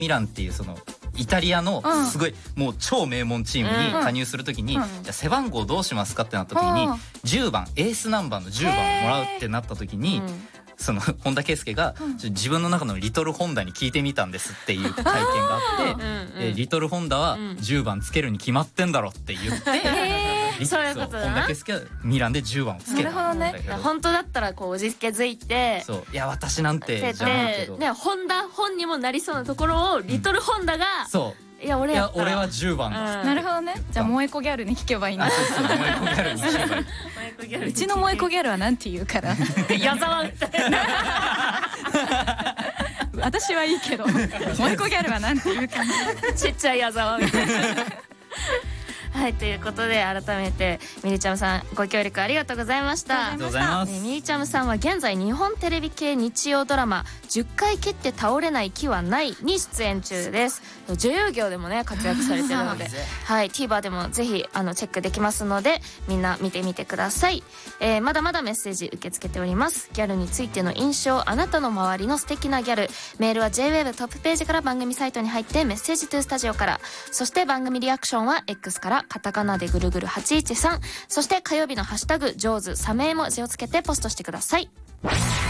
ミランっていうそのイタリアのすごいもう超名門チームに加入するときに、じゃあ背番号どうしますかってなった時に、10番エースナンバーの10番をもらうってなった時に、その本田圭佑が自分の中のリトルホンダに聞いてみたんですっていう体験があって、リトルホンダは10番つけるに決まってんだろって言って、 そういうことだな。 本田圭佑はミランで10番をつけたんだけど、 本当だったらこうおじけづいて、 そういや私なんてじゃないけど、 ね、本田本にもなりそうなところをリトルホンダが、 そういや俺は 10番だ。 なるほどね。じゃあ萌え子ギャルに聞けばいいんだ。 萌え子ギャルに聞けばいい。 うちの萌え子ギャルはなんて言うから。 矢沢みたいな。 私はいいけど萌え子ギャルはなんて言うかな。 ちっちゃい矢沢みたいな。はい、ということで改めてみりちゃむさんご協力ありがとうございました。 ありがとうございます。 みりちゃむさんは現在日本テレビ系日曜ドラマ10回蹴って倒れない木はないに出演中です。女優業でもね活躍されてるのではい、TVer でもぜひチェックできますのでみんな見てみてください。まだまだメッセージ受け付けております。ギャルについての印象、あなたの周りの素敵なギャル、メールは JWAVE トップページから番組サイトに入ってメッセージトゥースタジオから、そして番組リアクションは X からカタカナでぐるぐる813、そして火曜日のハッシュタグジョーズサメ絵文字をつけてポストしてください。